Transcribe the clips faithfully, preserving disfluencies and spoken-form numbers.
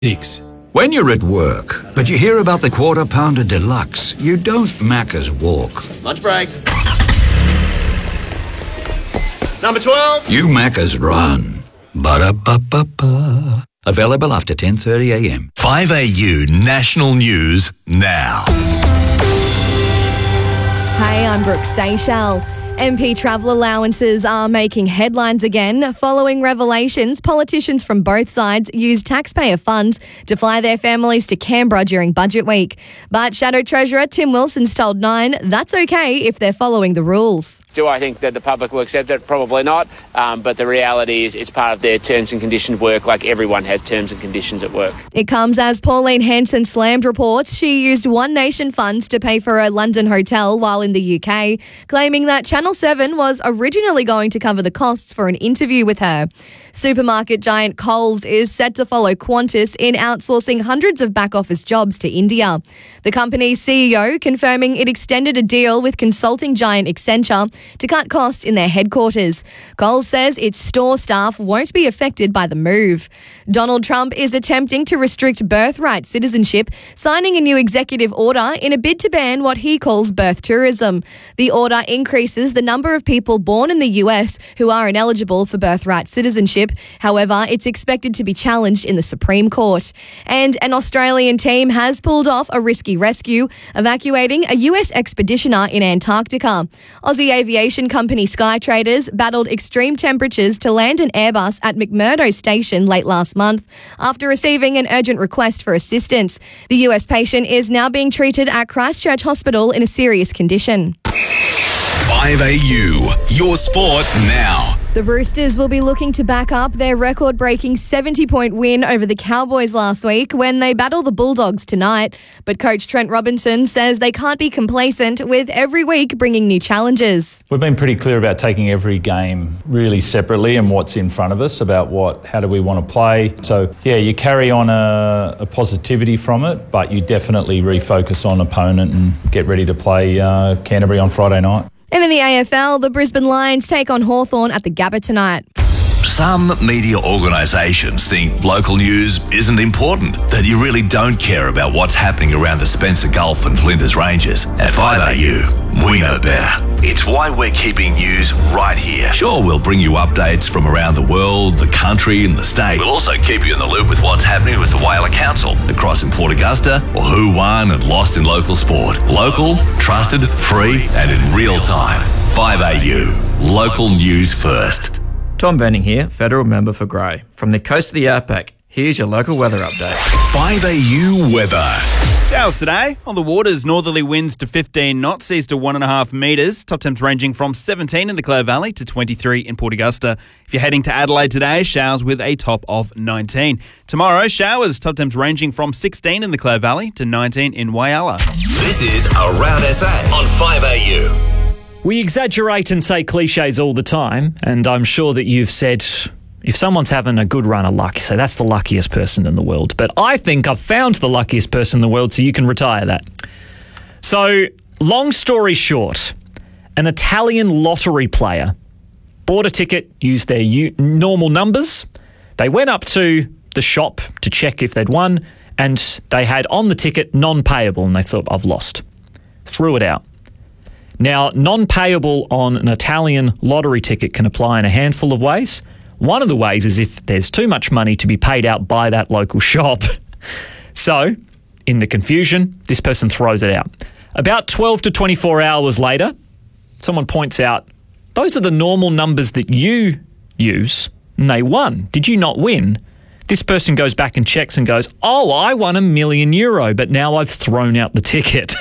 Six. When you're at work, but you hear about the Quarter Pounder Deluxe, you don't Macca's walk. Lunch break. Number twelve. You Macca's run. Ba-da-ba-ba-ba. Available after ten thirty a m. five A U National News now. Hey, I'm Brooke Seychelles. M P travel allowances are making headlines again. Following revelations, politicians from both sides used taxpayer funds to fly their families to Canberra during budget week. But Shadow Treasurer Tim Wilson's told Nine that's okay if they're following the rules. Do I think that the public will accept it? Probably not. Um, but the reality is it's part of their terms and conditions work, like everyone has terms and conditions at work. It comes as Pauline Hanson slammed reports she used One Nation funds to pay for a London hotel while in the U K, claiming that Channel seven was originally going to cover the costs for an interview with her. Supermarket giant Coles is set to follow Qantas in outsourcing hundreds of back-office jobs to India. The company's C E O confirming it extended a deal with consulting giant Accenture to cut costs in their headquarters. Coles says its store staff won't be affected by the move. Donald Trump is attempting to restrict birthright citizenship, signing a new executive order in a bid to ban what he calls birth tourism. The order increases the number of people born in the U S who are ineligible for birthright citizenship. However, it's expected to be challenged in the Supreme Court. And an Australian team has pulled off a risky rescue, evacuating a U S expeditioner in Antarctica. Aussie aviation company Skytraders battled extreme temperatures to land an Airbus at McMurdo Station late last month after receiving an urgent request for assistance. The U S patient is now being treated at Christchurch Hospital in a serious condition. five A U, your sport now. The Roosters will be looking to back up their record-breaking seventy-point win over the Cowboys last week when they battle the Bulldogs tonight. But coach Trent Robinson says they can't be complacent, with every week bringing new challenges. We've been pretty clear about taking every game really separately and what's in front of us, about what, how do we want to play. So, yeah, you carry on a, a positivity from it, but you definitely refocus on opponent and get ready to play uh, Canterbury on Friday night. And in the A F L, the Brisbane Lions take on Hawthorn at the Gabba tonight. Some media organisations think local news isn't important, that you really don't care about what's happening around the Spencer Gulf and Flinders Ranges. At five A U, we know better. It's why we're keeping news right here. Sure, we'll bring you updates from around the world, the country and the state. We'll also keep you in the loop with what's happening with the Whyalla Council, across in Port Augusta, or who won and lost in local sport. Local, trusted, free and in real time. five A U, local news first. Tom Benning here, Federal Member for Grey. From the coast of the outback, here's your local weather update. five A U weather. Showers today. On the waters, northerly winds to fifteen knots, seas to one and a half metres. Top temps ranging from seventeen in the Clare Valley to twenty-three in Port Augusta. If you're heading to Adelaide today, showers with a top of nineteen. Tomorrow, showers, top temps ranging from sixteen in the Clare Valley to nineteen in Whyalla. This is Around S A on five A U. We exaggerate and say cliches all the time, and I'm sure that you've said, if someone's having a good run of luck, you say that's the luckiest person in the world. But I think I've found the luckiest person in the world, so you can retire that. So, long story short, an Italian lottery player bought a ticket, used their u- normal numbers. They went up to the shop to check if they'd won, and they had on the ticket non-payable, and they thought, I've lost. Threw it out. Now, non-payable on an Italian lottery ticket can apply in a handful of ways. One of the ways is if there's too much money to be paid out by that local shop. So, in the confusion, this person throws it out. About twelve to twenty-four hours later, someone points out, those are the normal numbers that you use, and they won. Did you not win? This person goes back and checks and goes, oh, I won a million euro, but now I've thrown out the ticket.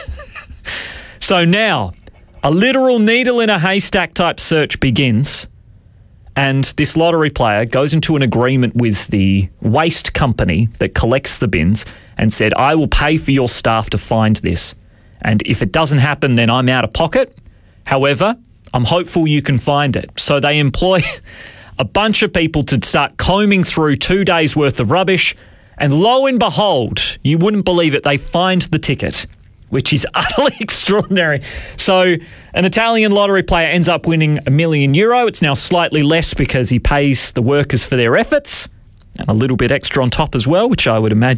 So now, a literal needle in a haystack type search begins, and this lottery player goes into an agreement with the waste company that collects the bins and said, I will pay for your staff to find this. And if it doesn't happen, then I'm out of pocket. However, I'm hopeful you can find it. So they employ a bunch of people to start combing through two days' worth of rubbish, and lo and behold, you wouldn't believe it, they find the ticket, which is utterly extraordinary. So an Italian lottery player ends up winning a million euro. It's now slightly less because he pays the workers for their efforts. and a little bit extra on top as well, which I would imagine